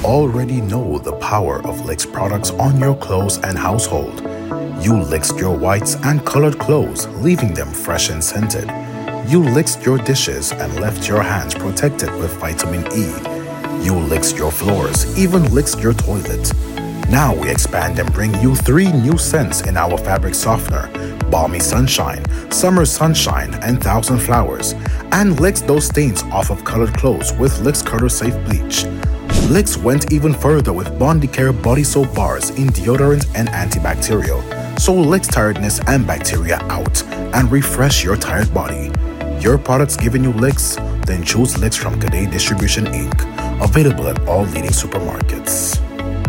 already know the power of Licks products on your clothes and household. You Licked your whites and colored clothes, leaving them fresh and scented. You licked your dishes and left your hands protected with vitamin E. You licked your floors, even licked your toilet. Now we expand and bring you 3 new scents in our fabric softener: Balmy Sunshine, Summer Sunshine, and Thousand Flowers. And licks those stains off of colored clothes with Licks Color Safe Bleach. Licks went even further with Bondicare body soap bars in deodorant and antibacterial. So Licks tiredness and bacteria out and refresh your tired body. Your products giving you licks? Then choose Licks from Cadet Distribution Inc. Available at all leading supermarkets.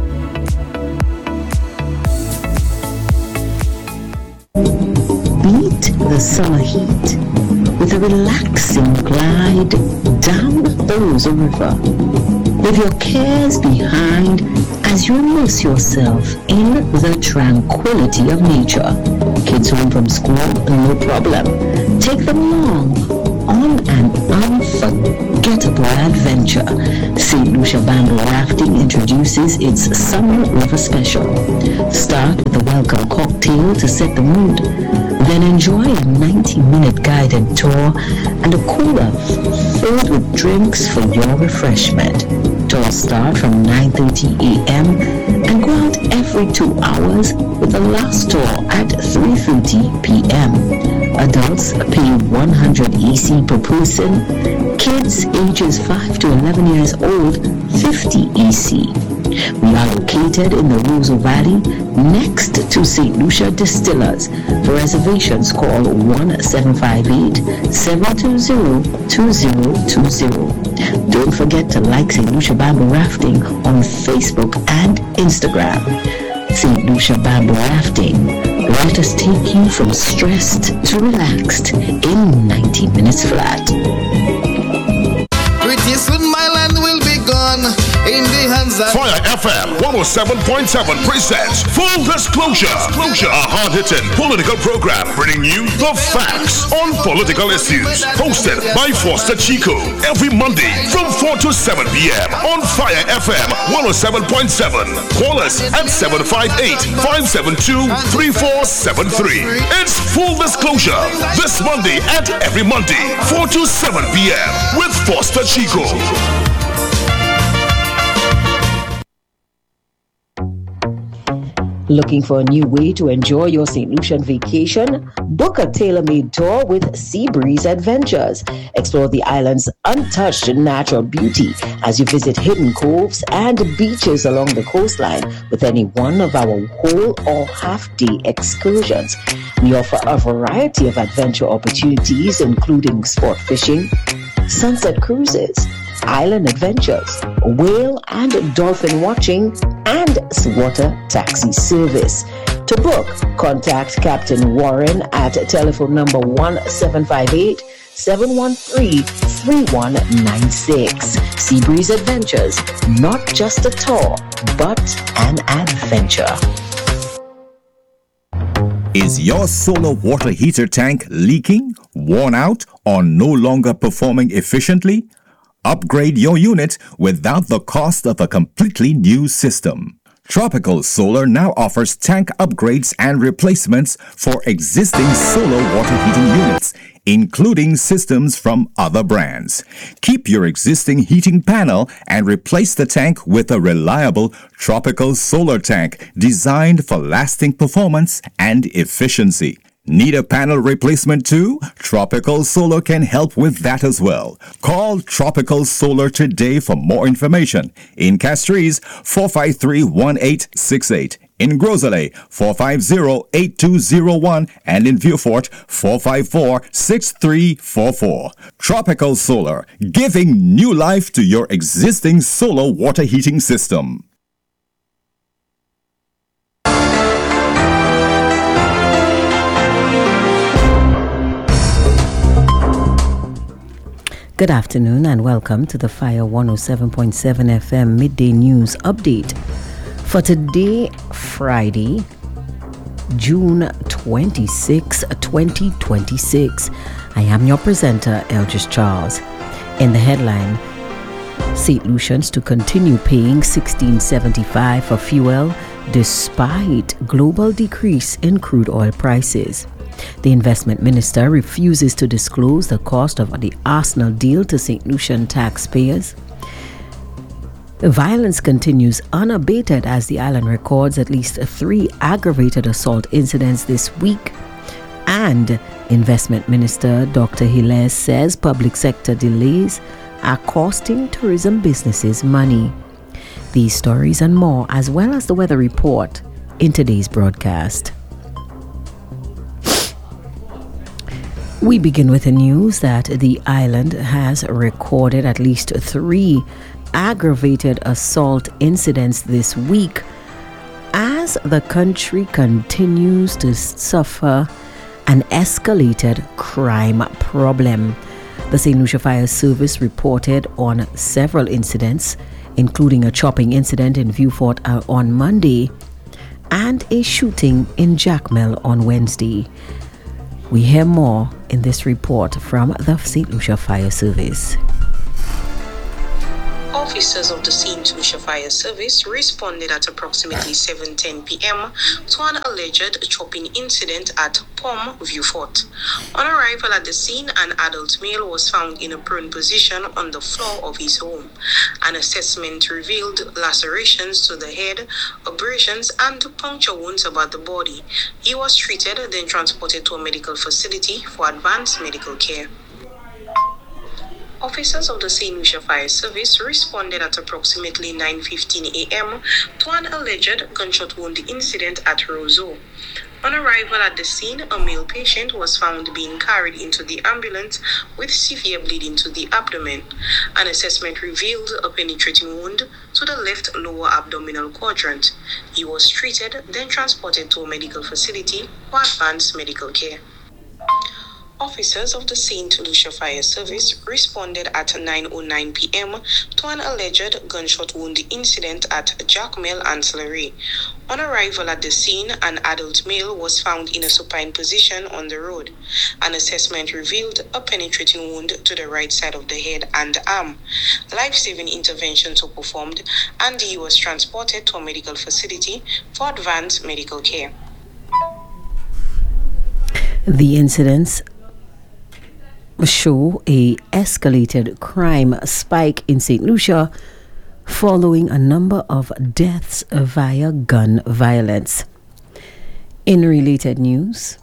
Beat the summer heat with a relaxing glide down the Rosa River. Leave your cares behind as you immerse yourself in the tranquility of nature. Kids home from school, no problem. Take them along on an unforgettable adventure. St. Lucia Bamboo Rafting introduces its Summer River Special. Start with a welcome cocktail to set the mood. Then enjoy a 90-minute guided tour and a cooler filled with drinks for your refreshment. Tours start from 9:30 a.m. and go out every 2 hours with the last tour at 3:30 p.m. Adults pay 100 EC per person. Kids ages 5 to 11 years old, 50 EC. We are located in the Roseau Valley next to St. Lucia Distillers. For reservations, call 1-758-720-2020. Don't forget to like St. Lucia Bamboo Rafting on Facebook and Instagram. St. Lucia Bamboo Rafting. Let us take you from stressed to relaxed in 90 minutes flat. Pretty soon my land will be gone in the hands of Fire FM 107.7 presents Full Disclosure, a hard-hitting political program bringing you the facts on political issues. Hosted by Foster Chico every Monday from 4 to 7 p.m. on Fire FM 107.7. Call us at 758-572-3473. It's Full Disclosure this Monday at every Monday 4 to 7 p.m. with Foster Chico. Looking for a new way to enjoy your St. Lucian vacation? Book a tailor-made tour with Seabreeze Adventures. Explore the island's untouched natural beauty as you visit hidden coves and beaches along the coastline with any one of our whole or half-day excursions. We offer a variety of adventure opportunities, including sport fishing, sunset cruises, island adventures, whale and dolphin watching, and water taxi service. To book, contact Captain Warren at telephone number 1758-713-3196. Seabreeze Adventures, not just a tour, but an adventure. Is your solar water heater tank leaking, worn out, or no longer performing efficiently? Upgrade your unit without the cost of a completely new system. Tropical Solar now offers tank upgrades and replacements for existing solar water heating units, including systems from other brands. Keep your existing heating panel and replace the tank with a reliable Tropical Solar tank designed for lasting performance and efficiency. Need a panel replacement too? Tropical Solar can help with that as well. Call Tropical Solar today for more information. In Castries, 453-1868. In Groselet, 450-8201. And in Vieux-Fort, 454-6344. Tropical Solar, giving new life to your existing solar water heating system. Good afternoon and welcome to the Fire 107.7 FM Midday News Update. For today, Friday, June 26, 2026. I am your presenter, Eldridge Charles. In the headline, St. Lucians to continue paying $16.75 for fuel despite global decrease in crude oil prices. The investment minister refuses to disclose the cost of the Arsenal deal to St. Lucian taxpayers. The violence continues unabated as the island records at least 3 aggravated assault incidents this week. And Investment Minister Dr. Hilaire says public sector delays are costing tourism businesses money. These stories and more, as well as the weather report, in today's broadcast. We begin with the news that the island has recorded at least 3 aggravated assault incidents this week as the country continues to suffer an escalated crime problem. The St. Lucia Fire Service reported on several incidents, including a chopping incident in Vieux Fort on Monday and a shooting in Jacmel on Wednesday. We hear more in this report from the St. Lucia Fire Service. Officers of the St. Lucia Fire Service responded at approximately 7:10 p.m. to an alleged chopping incident at POM Vieux Fort. On arrival at the scene, an adult male was found in a prone position on the floor of his home. An assessment revealed lacerations to the head, abrasions, and puncture wounds about the body. He was treated, then transported to a medical facility for advanced medical care. Officers of the St. Lucia Fire Service responded at approximately 9:15 a.m. to an alleged gunshot wound incident at Roseau. On arrival at the scene, a male patient was found being carried into the ambulance with severe bleeding to the abdomen. An assessment revealed a penetrating wound to the left lower abdominal quadrant. He was treated, then transported to a medical facility for advanced medical care. Officers of the St. Lucia Fire Service responded at 9:09 p.m. to an alleged gunshot wound incident at Jacmel Ancillary. On arrival at the scene, an adult male was found in a supine position on the road. An assessment revealed a penetrating wound to the right side of the head and arm. Life-saving interventions were performed, and he was transported to a medical facility for advanced medical care. The incidents show a escalated crime spike in St. Lucia following a number of deaths via gun violence. In related news,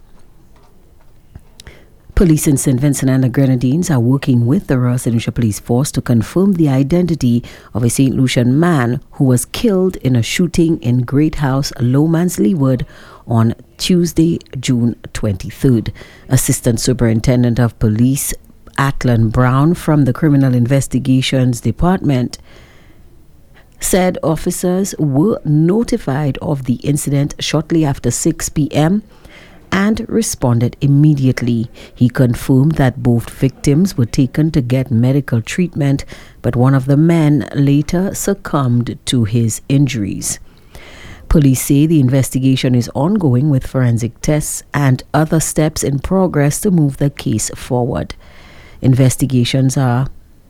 police in St. Vincent and the Grenadines are working with the Royal St. Lucia Police Force to confirm the identity of a St. Lucian man who was killed in a shooting in Great House, Lowmans Leeward on Tuesday, June 23rd. Assistant Superintendent of Police Atlan Brown from the Criminal Investigations Department said officers were notified of the incident shortly after 6 p.m. and responded immediately. He confirmed that both victims were taken to get medical treatment, but one of the men later succumbed to his injuries. Police say the investigation is ongoing with forensic tests and other steps in progress to move the case forward. Investigations are...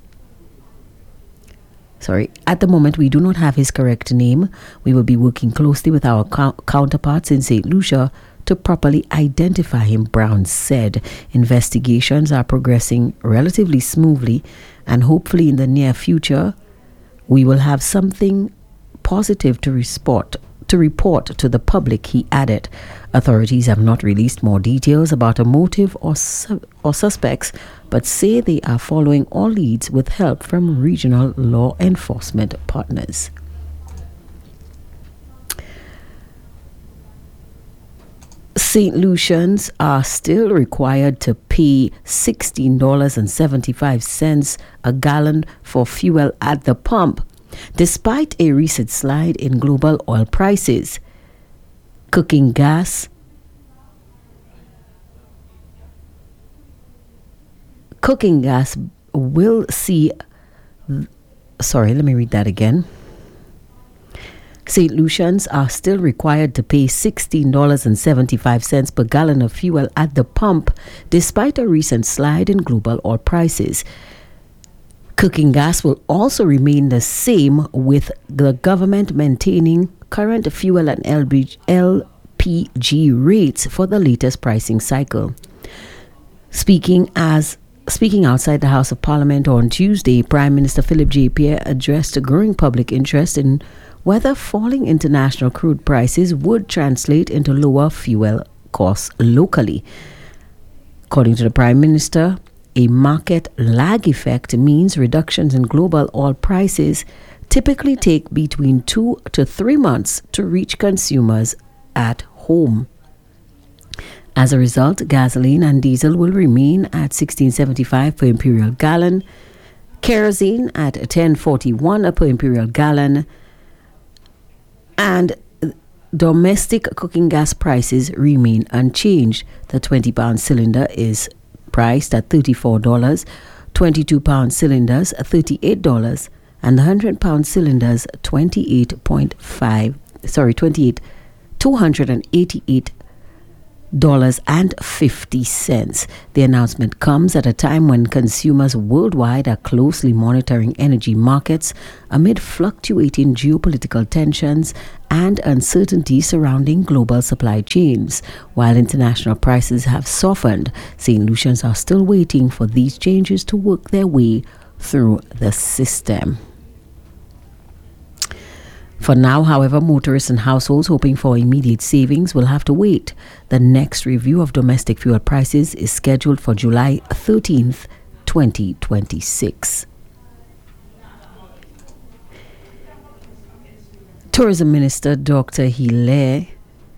At the moment, we do not have his correct name. We will be working closely with our counterparts in St. Lucia to properly identify him, Brown said. Investigations are progressing relatively smoothly, and hopefully in the near future, we will have something positive to report to the public, he added. Authorities have not released more details about a motive or suspects, but say they are following all leads with help from regional law enforcement partners. St. Lucians are still required to pay $16.75 a gallon for fuel at the pump, despite a recent slide in global oil prices. Cooking gas will see... let me read that again. St. Lucians are still required to pay $16.75 per gallon of fuel at the pump, despite a recent slide in global oil prices. Cooking gas will also remain the same, with the government maintaining current fuel and LPG rates for the latest pricing cycle. Speaking outside the House of Parliament on Tuesday, Prime Minister Philip J. Pierre addressed a growing public interest in whether falling international crude prices would translate into lower fuel costs locally. According to the Prime Minister, a market lag effect means reductions in global oil prices typically take between 2 to 3 months to reach consumers at home. As a result, gasoline and diesel will remain at $16.75 per imperial gallon, kerosene at $10.41 per imperial gallon, and domestic cooking gas prices remain unchanged. The 20-pound cylinder is priced at $34, 22-pound cylinders $38, and the 100-pound cylinders $288.50. The announcement comes at a time when consumers worldwide are closely monitoring energy markets amid fluctuating geopolitical tensions and uncertainty surrounding global supply chains. While international prices have softened, St. Lucians are still waiting for these changes to work their way through the system. For now, however, motorists and households hoping for immediate savings will have to wait. The next review of domestic fuel prices is scheduled for July 13th, 2026. Tourism Minister Dr. Hilaire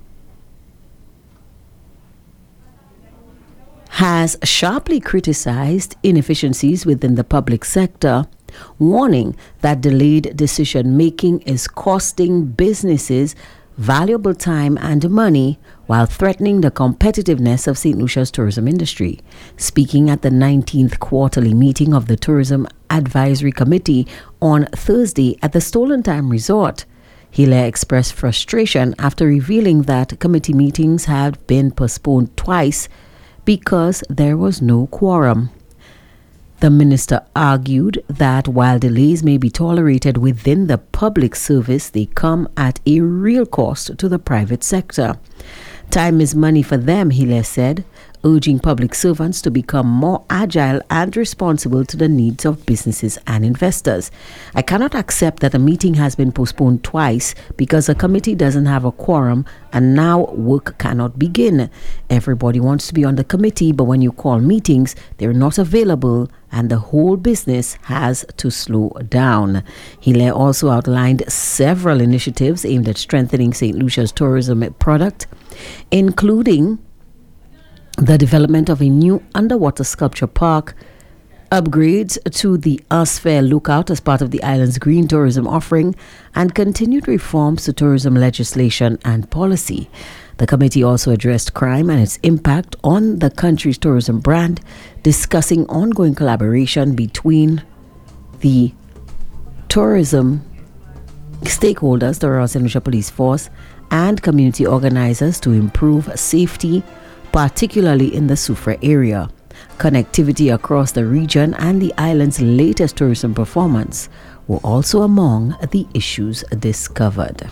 has sharply criticized inefficiencies within the public sector, warning that delayed decision-making is costing businesses valuable time and money while threatening the competitiveness of St. Lucia's tourism industry. Speaking at the 19th quarterly meeting of the Tourism Advisory Committee on Thursday at the Stolen Time Resort, Hilaire expressed frustration after revealing that committee meetings had been postponed twice because there was no quorum. The minister argued that while delays may be tolerated within the public service, they come at a real cost to the private sector. Time is money for them, Hilaire said, urging public servants to become more agile and responsible to the needs of businesses and investors. I cannot accept that a meeting has been postponed twice because a committee doesn't have a quorum and now work cannot begin. Everybody wants to be on the committee, but when you call meetings, they're not available and the whole business has to slow down. Hilaire also outlined several initiatives aimed at strengthening St. Lucia's tourism product, including the development of a new underwater sculpture park, upgrades to the Fair Lookout as part of the island's green tourism offering, and continued reforms to tourism legislation and policy. The committee also addressed crime and its impact on the country's tourism brand, discussing ongoing collaboration between the tourism stakeholders, the Royal St. Lucia Police Force, and community organizers to improve safety, particularly in the Soufrière area. Connectivity across the region and the island's latest tourism performance were also among the issues discovered.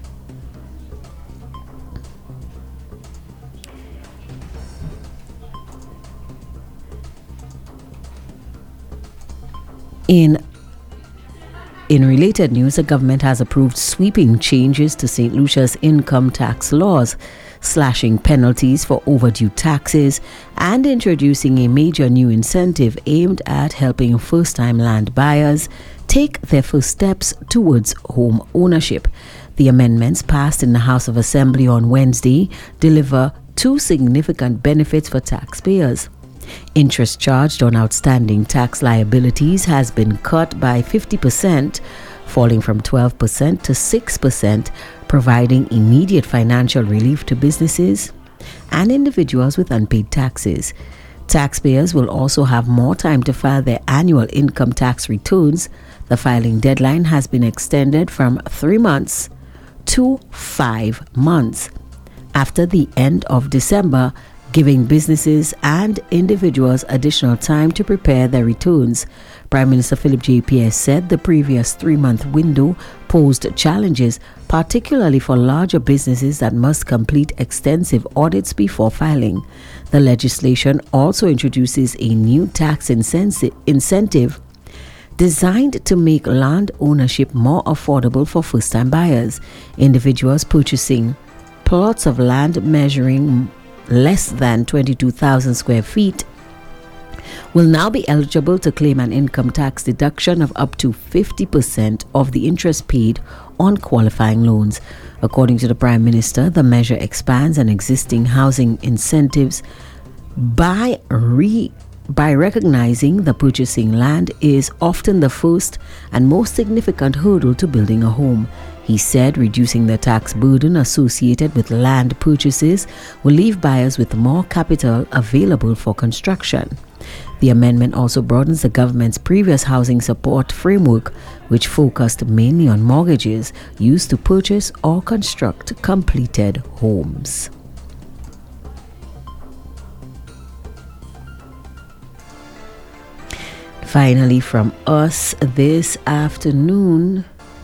In related news, the government has approved sweeping changes to St. Lucia's income tax laws, slashing penalties for overdue taxes and introducing a major new incentive aimed at helping first-time land buyers take their first steps towards home ownership. The amendments passed in the House of Assembly on Wednesday deliver two significant benefits for taxpayers. Interest charged on outstanding tax liabilities has been cut by 50%, falling from 12% to 6%, providing immediate financial relief to businesses and individuals with unpaid taxes. Taxpayers will also have more time to file their annual income tax returns. The filing deadline has been extended from 3 months to 5 months. After the end of December, giving businesses and individuals additional time to prepare their returns. Prime Minister Philip J. Pierce said the previous 3-month window posed challenges, particularly for larger businesses that must complete extensive audits before filing. The legislation also introduces a new tax incentive designed to make land ownership more affordable for first-time buyers. Individuals purchasing plots of land measuring less than 22,000 square feet will now be eligible to claim an income tax deduction of up to 50% of the interest paid on qualifying loans. According to the Prime Minister, the measure expands an existing housing incentives by recognizing the purchasing land is often the first and most significant hurdle to building a home. He said reducing the tax burden associated with land purchases will leave buyers with more capital available for construction. The amendment also broadens the government's previous housing support framework, which focused mainly on mortgages used to purchase or construct completed homes. Finally, from us this afternoon,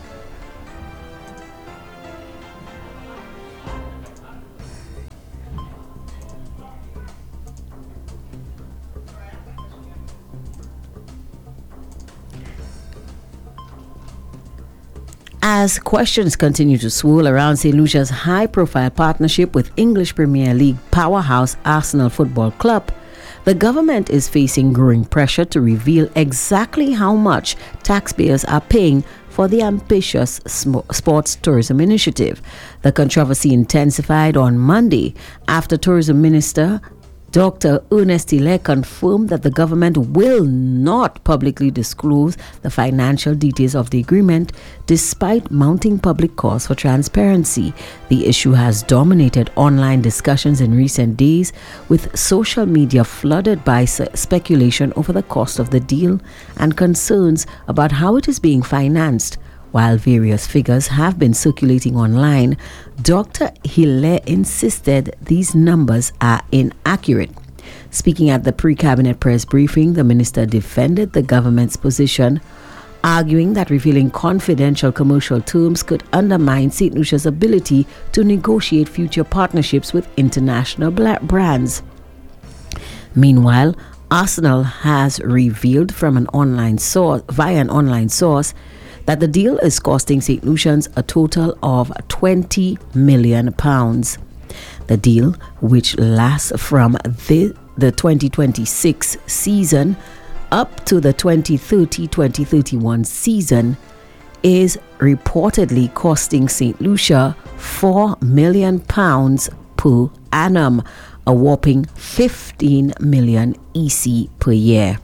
as questions continue to swirl around St. Lucia's high-profile partnership with English Premier League powerhouse Arsenal Football Club, the government is facing growing pressure to reveal exactly how much taxpayers are paying for the ambitious sports tourism initiative. The controversy intensified on Monday after Tourism Minister Dr. Ernest Hilaire confirmed that the government will not publicly disclose the financial details of the agreement despite mounting public calls for transparency. The issue has dominated online discussions in recent days, with social media flooded by speculation over the cost of the deal and concerns about how it is being financed. While various figures have been circulating online, Dr. Hilaire insisted these numbers are inaccurate. Speaking at the pre-cabinet press briefing, the minister defended the government's position, arguing that revealing confidential commercial terms could undermine St. Lucia's ability to negotiate future partnerships with international brands. Meanwhile, Arsenal has revealed via an online source that the deal is costing St. Lucians a total of £20 million. The deal, which lasts from the 2026 season up to the 2030-2031 season, is reportedly costing St. Lucia £4 million per annum, a whopping 15 million EC per year.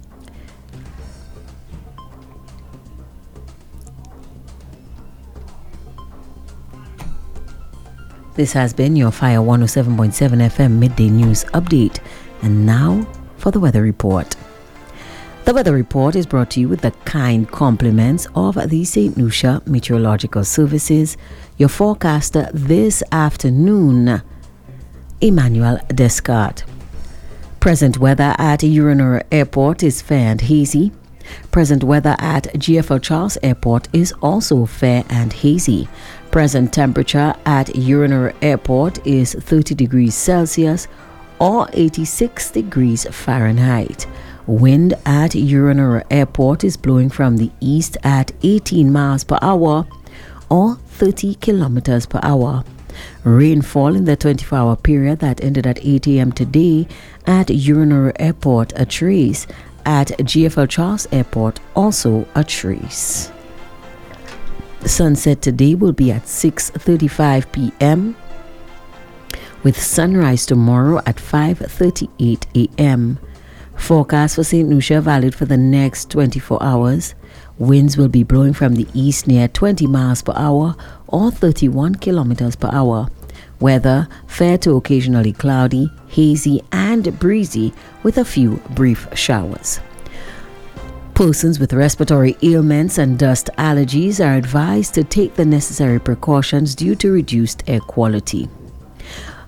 This has been your Fire 107.7 FM Midday News Update. And now for the weather report. The weather report is brought to you with the kind compliments of the St. Lucia Meteorological Services. Your forecaster this afternoon, Emmanuel Descartes. Present weather at Urinura Airport is fair and hazy. Present weather at GFL Charles Airport is also fair and hazy. Present temperature at Urinura Airport is 30 degrees Celsius or 86 degrees Fahrenheit. Wind at Urinura Airport is blowing from the east at 18 miles per hour or 30 kilometers per hour. Rainfall in the 24-hour period that ended at 8 a.m. today at Urinura Airport a trace. At GFL Charles Airport, also a trace. Sunset today will be at 6:35 p.m. with sunrise tomorrow at 5:38 a.m. Forecast for St. Lucia valid for the next 24 hours. Winds will be blowing from the east near 20 miles per hour or 31 kilometers per hour. Weather fair to occasionally cloudy, hazy and breezy with a few brief showers. Persons with respiratory ailments and dust allergies are advised to take the necessary precautions due to reduced air quality.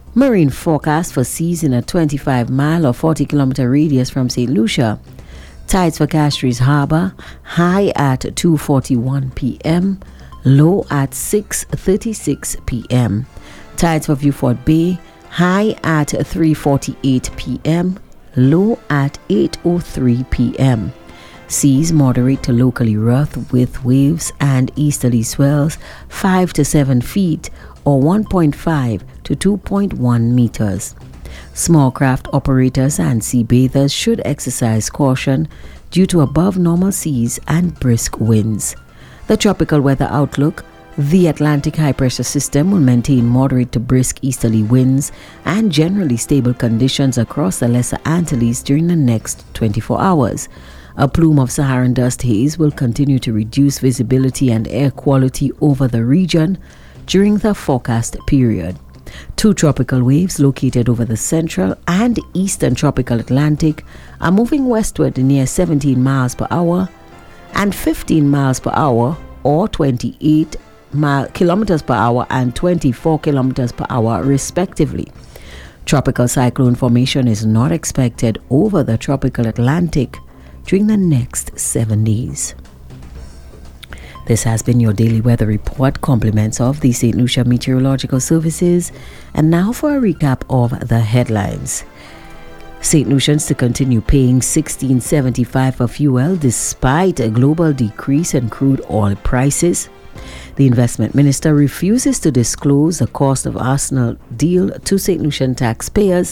Marine forecast for seas in a 25-mile or 40-kilometer radius from St. Lucia. Tides for Castries Harbour, high at 2:41 p.m., low at 6:36 p.m. Tides for Vieux-Fort Bay, high at 3:48 p.m., low at 8:03 p.m. Seas moderate to locally rough with waves and easterly swells 5 to 7 feet or 1.5 to 2.1 meters. Small craft operators and sea bathers should exercise caution due to above normal seas and brisk winds. The tropical weather outlook: the Atlantic high pressure system will maintain moderate to brisk easterly winds and generally stable conditions across the Lesser Antilles during the next 24 hours. A plume of Saharan dust haze will continue to reduce visibility and air quality over the region during the forecast period. Two tropical waves located over the central and eastern tropical Atlantic are moving westward near 17 miles per hour and 15 miles per hour, or 28 kilometers per hour and 24 kilometers per hour respectively. Tropical cyclone formation is not expected over the tropical Atlantic during the next 7 days. This has been your daily weather report, compliments of the St. Lucia Meteorological Services. And now for a recap of the headlines. St. Lucians to continue paying $16.75 for fuel despite a global decrease in crude oil prices. The investment minister refuses to disclose the cost of Arsenal deal to St. Lucian taxpayers.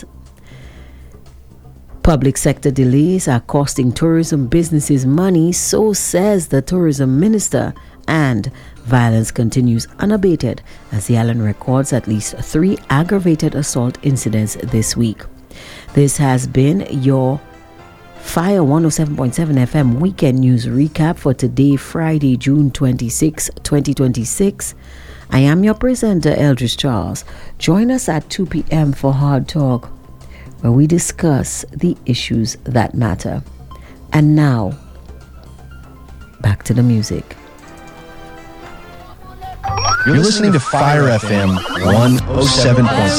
Public sector delays are costing tourism businesses money, so says the tourism minister. And violence continues unabated as the island records at least 3 aggravated assault incidents this week. This has been your Fire 107.7 FM Weekend News Recap for today, Friday, June 26, 2026. I am your presenter, Eldridge Charles. Join us at 2 p.m. for Hard Talk, where we discuss the issues that matter. And now, back to the music. You're listening to Fire FM 107.7.